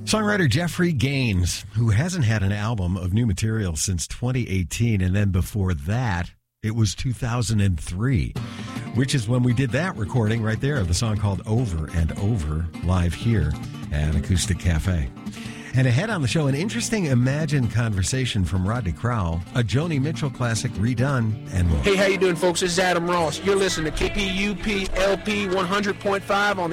Songwriter Jeffrey Gaines, who hasn't had an album of new material since 2018, and then before that, it was 2003, which is when we did that recording right there of the song called Over and Over, live here at Acoustic Cafe. And ahead on the show, an interesting imagined conversation from Rodney Crowell, a Joni Mitchell classic redone, and more. Hey, how you doing, folks? This is Adam Ross. You're listening to KPUP LP 100.5 on